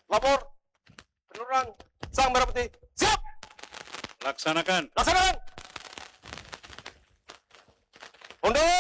Lapor. Penurunan Sang Merah Putih. Siap. Laksanakan. Laksanakan. Mundur.